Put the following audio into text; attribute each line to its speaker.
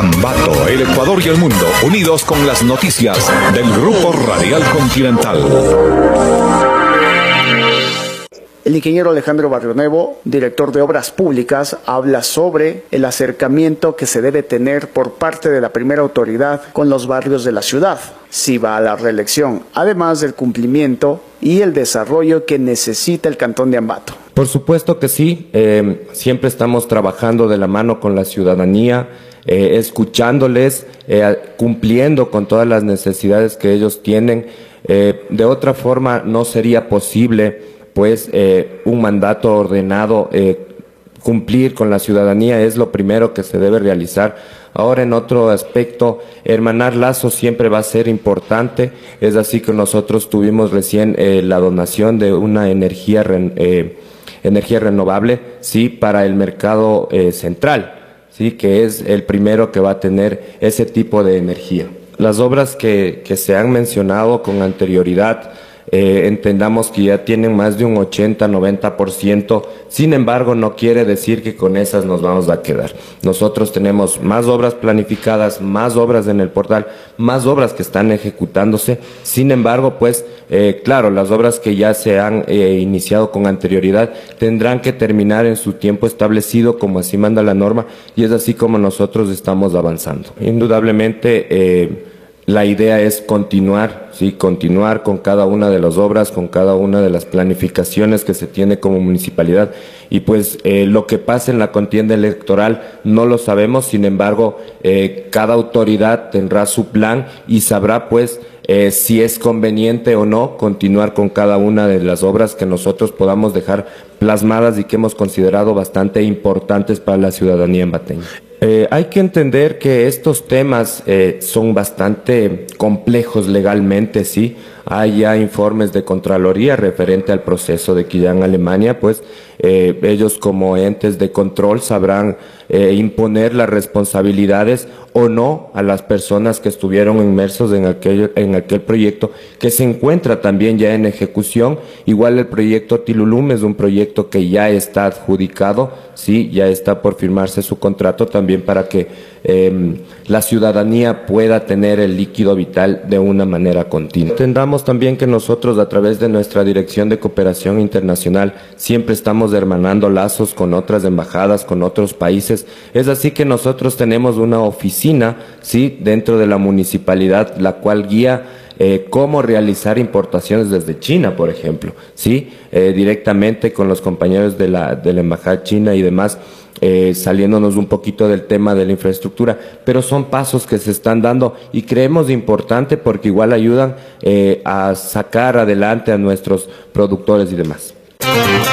Speaker 1: Ambato, el Ecuador y el mundo, unidos con las noticias del Grupo Radial Continental.
Speaker 2: El ingeniero Alejandro Barrionuevo, director de Obras Públicas, habla sobre el acercamiento que se debe tener por parte de la primera autoridad con los barrios de la ciudad, si va a la reelección, además del cumplimiento y el desarrollo que necesita el Cantón de Ambato.
Speaker 3: Por supuesto que sí, siempre estamos trabajando de la mano con la ciudadanía, escuchándoles, cumpliendo con todas las necesidades que ellos tienen. De otra forma no sería posible pues un mandato ordenado. Cumplir con la ciudadanía es lo primero que se debe realizar. Ahora, en otro aspecto, hermanar lazos siempre va a ser importante. Es así que nosotros tuvimos recién la donación de una energía renovable, sí, para el mercado central, sí, que es el primero que va a tener ese tipo de energía. Las obras que se han mencionado con anterioridad, entendamos que ya tienen más de un 80-90%, sin embargo no quiere decir que con esas nos vamos a quedar. Nosotros tenemos más obras planificadas, más obras en el portal, más obras que están ejecutándose, sin embargo pues claro, las obras que ya se han iniciado con anterioridad tendrán que terminar en su tiempo establecido como así manda la norma, y es así como nosotros estamos avanzando. Indudablemente la idea es continuar, ¿sí? Continuar con cada una de las obras, con cada una de las planificaciones que se tiene como municipalidad, y pues lo que pase en la contienda electoral no lo sabemos, sin embargo cada autoridad tendrá su plan y sabrá pues si es conveniente o no continuar con cada una de las obras que nosotros podamos dejar plasmadas y que hemos considerado bastante importantes para la ciudadanía ambateña. Hay que entender que estos temas son bastante complejos legalmente, sí. Hay ya informes de Contraloría referente al proceso de Quillán, Alemania, pues ellos como entes de control sabrán imponer las responsabilidades o no a las personas que estuvieron inmersos en aquel proyecto, que se encuentra también ya en ejecución. Igual el proyecto Tilulum es un proyecto que ya está adjudicado, sí, ya está por firmarse su contrato también para que la ciudadanía pueda tener el líquido vital de una manera continua. Entendamos también que nosotros, a través de nuestra Dirección de Cooperación Internacional, siempre estamos hermanando lazos con otras embajadas, con otros países. Es así que nosotros tenemos una oficina, sí, dentro de la municipalidad, la cual guía cómo realizar importaciones desde China, por ejemplo, sí, directamente con los compañeros de la embajada china y demás. Saliéndonos un poquito del tema de la infraestructura, pero son pasos que se están dando y creemos importante porque igual ayudan a sacar adelante a nuestros productores y demás.